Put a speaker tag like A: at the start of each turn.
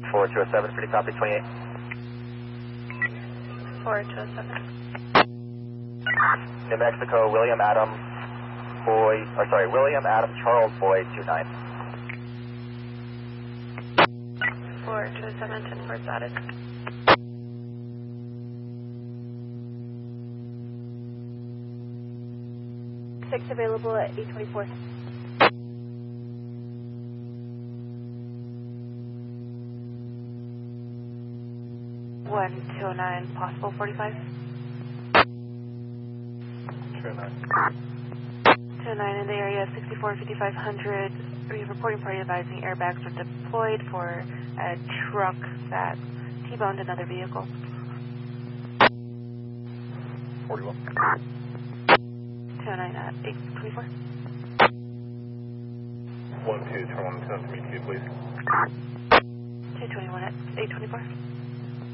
A: 4207, pretty copy, 28.
B: 4207.
A: New Mexico, William Adam Charles Boyd, 29.
B: 4207, 10 ports added.
C: Six available at 824.
B: One 209, possible 45. 209 in the area, 64 5500. We have reporting party advising airbags were deployed for a truck that T-boned another vehicle.
A: 41.
B: 209 at 824.
A: 12, turn 110 to meet you, please.
B: 221 at 824.